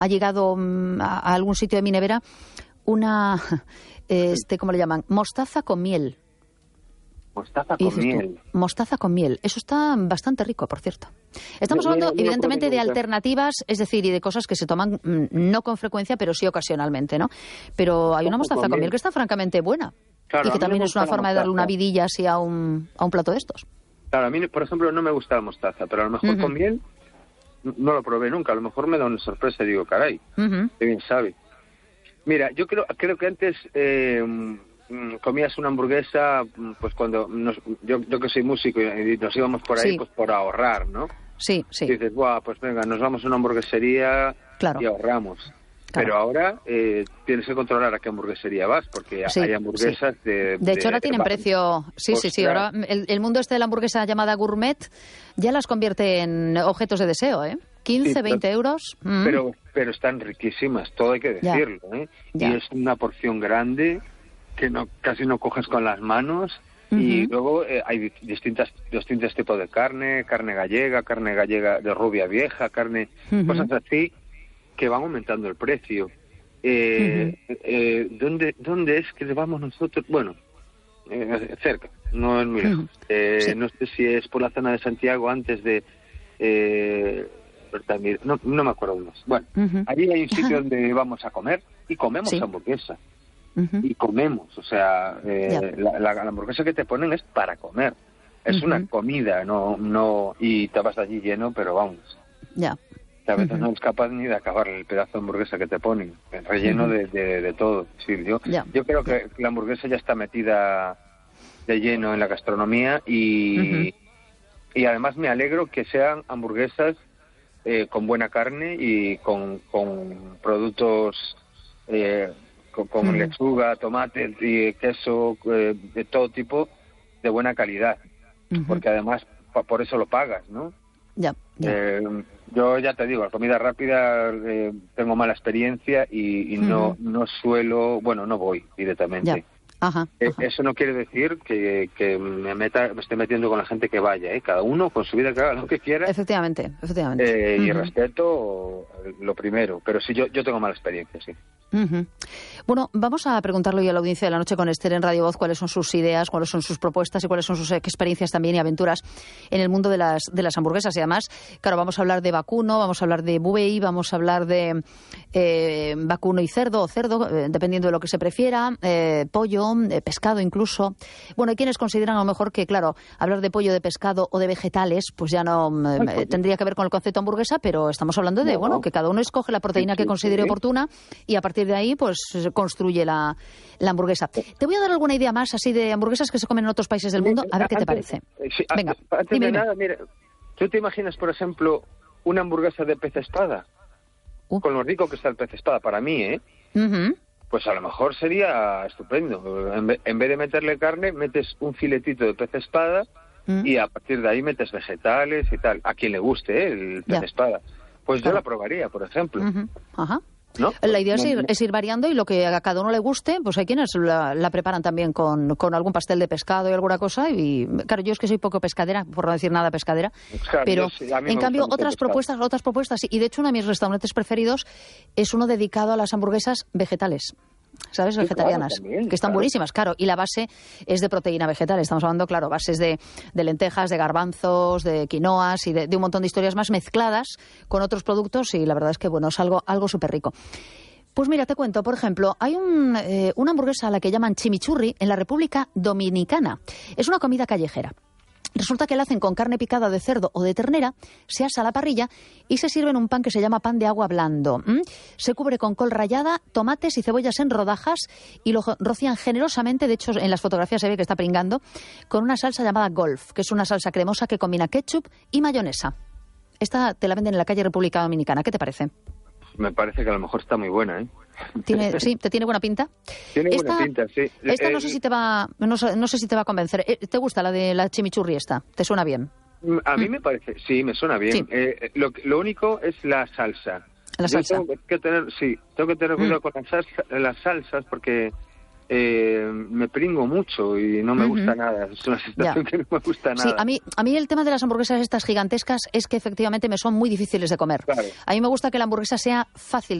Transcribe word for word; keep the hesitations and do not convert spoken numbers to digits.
ha llegado mm, a, a algún sitio de mi nevera una, este, ¿cómo le llaman? Mostaza con miel. Mostaza con miel. Tú, mostaza con miel. Eso está bastante rico, por cierto. Estamos hablando, no, no, no evidentemente, de alternativas, es decir, y de cosas que se toman mmm, no con frecuencia, pero sí ocasionalmente, ¿no? Pero hay una mostaza con miel que está francamente buena. Claro, y que también es una forma de darle una vidilla así a un, a un plato de estos. Claro, a mí, por ejemplo, no me gusta la mostaza, pero a lo mejor uh-huh. con miel no lo probé nunca. A lo mejor me da una sorpresa y digo, caray, uh-huh. qué bien sabe. Mira, yo creo, creo que antes... Eh, comías una hamburguesa, pues cuando nos, yo, yo que soy músico y nos íbamos por ahí, sí. pues por ahorrar, ¿no? Sí, sí. Y dices, guau, pues venga, nos vamos a una hamburguesería claro. y ahorramos. Claro. Pero ahora eh, tienes que controlar a qué hamburguesería vas, porque sí, hay hamburguesas sí. de... De hecho, ahora de, tienen de, precio... Sí, pues, sí, sí. Claro. Ahora el, el mundo este de la hamburguesa llamada gourmet ya las convierte en objetos de deseo, ¿eh? quince, sí, veinte euros. Mm. Pero, pero están riquísimas, todo hay que decirlo, ya. ¿eh? Ya. Y es una porción grande... que no casi no coges con las manos uh-huh. y luego eh, hay distintas distintos tipos de carne, carne gallega, carne gallega de rubia vieja, carne, uh-huh. cosas así que van aumentando el precio. Eh, uh-huh. eh, ¿dónde, ¿Dónde es que vamos nosotros? Bueno, eh, cerca, no es muy lejos. Uh-huh. Eh, sí. No sé si es por la zona de Santiago antes de... Eh, no, no me acuerdo más. Bueno, uh-huh. allí hay un sitio uh-huh. donde vamos a comer y comemos sí. hamburguesa. Uh-huh. Y comemos, o sea, eh, yeah. la, la, la hamburguesa que te ponen es para comer, es uh-huh. una comida, no, no, y te vas allí lleno, pero vamos, ya, yeah. a veces uh-huh. no eres capaz ni de acabar el pedazo de hamburguesa que te ponen, relleno uh-huh. de, de, de todo. Sí, yo, yeah. yo creo que la hamburguesa ya está metida de lleno en la gastronomía y, uh-huh. y además me alegro que sean hamburguesas eh, con buena carne y con, con productos eh, con, con mm. lechuga, tomate y queso, eh, de todo tipo, de buena calidad, uh-huh. porque además pa, por eso lo pagas, ¿no? Ya. ya. Eh, yo ya te digo, la comida rápida eh, tengo mala experiencia y, y uh-huh. no no suelo, bueno, no voy directamente. Ya. Ajá, eh, ajá. Eso no quiere decir que, que me meta, me esté metiendo con la gente que vaya, ¿eh? Cada uno con su vida que haga lo que quiera. Efectivamente, efectivamente. Eh, uh-huh. Y respeto lo primero, pero sí, yo, yo tengo mala experiencia, sí. Uh-huh. Bueno, vamos a preguntarle hoy a la audiencia de la noche con Esther en Radio Voz cuáles son sus ideas, cuáles son sus propuestas y cuáles son sus experiencias también y aventuras en el mundo de las de las hamburguesas. Y además, claro, vamos a hablar de vacuno, vamos a hablar de buey, vamos a hablar de eh, vacuno y cerdo, o cerdo, eh, dependiendo de lo que se prefiera, eh, pollo, eh, pescado incluso. Bueno, hay quienes consideran a lo mejor que, claro, hablar de pollo, de pescado o de vegetales, pues ya no eh, tendría que ver con el concepto hamburguesa, pero estamos hablando de, no, bueno, que cada uno escoge la proteína sí, sí, que considere sí. oportuna y a partir de ahí, pues, construye la, la hamburguesa. Te voy a dar alguna idea más así de hamburguesas que se comen en otros países del mundo, a ver qué te parece. Sí, Venga, antes dime, de dime. nada, mira, ¿tú te imaginas, por ejemplo, una hamburguesa de pez espada? Uh. Con lo rico que está el pez espada, para mí, ¿eh? Uh-huh. Pues a lo mejor sería estupendo. En vez, en vez de meterle carne, metes un filetito de pez espada uh-huh. y a partir de ahí metes vegetales y tal. A quien le guste, ¿eh? El pez yeah. espada. Pues claro. yo la probaría, por ejemplo. Uh-huh. Ajá. ¿No? La idea es ir, es ir variando y lo que a cada uno le guste, pues hay quienes la, la preparan también con, con algún pastel de pescado y alguna cosa. Y claro, yo es que soy poco pescadera, por no decir nada pescadera, claro, pero sí, en cambio otras propuestas, otras propuestas, y de hecho uno de mis restaurantes preferidos es uno dedicado a las hamburguesas vegetales. ¿Sabes? Sí, vegetarianas, claro, también, que están claro. buenísimas, claro, y la base es de proteína vegetal, estamos hablando, claro, bases de, de lentejas, de garbanzos, de quinoas y de, de un montón de historias más mezcladas con otros productos y la verdad es que, bueno, es algo, algo súper rico. Pues mira, te cuento, por ejemplo, hay un, eh, una hamburguesa a la que llaman chimichurri en la República Dominicana. Es una comida callejera. Resulta que la hacen con carne picada de cerdo o de ternera, se asa a la parrilla y se sirve en un pan que se llama pan de agua blando. ¿Mm? Se cubre con col rallada, tomates y cebollas en rodajas y lo rocían generosamente, de hecho en las fotografías se ve que está pringando, con una salsa llamada Golf, que es una salsa cremosa que combina ketchup y mayonesa. Esta te la venden en la calle República Dominicana, ¿qué te parece? Me parece que a lo mejor está muy buena, ¿eh? ¿Tiene, sí, ¿te tiene buena pinta? Tiene esta, buena pinta, sí. Esta eh, no sé si te va, no, no sé si te va a convencer. ¿Te gusta la de la chimichurri esta? ¿Te suena bien? A mí mm. me parece, sí, me suena bien. Sí. Eh, lo, lo único es la salsa. La salsa. Yo tengo que tener, sí, tengo que tener cuidado mm. con las, salsa, las salsas porque eh, me pringo mucho y no me uh-huh. gusta nada. Es una sensación ya. que no me gusta nada. Sí, a mí, a mí el tema de las hamburguesas estas gigantescas es que efectivamente me son muy difíciles de comer. Claro. A mí me gusta que la hamburguesa sea fácil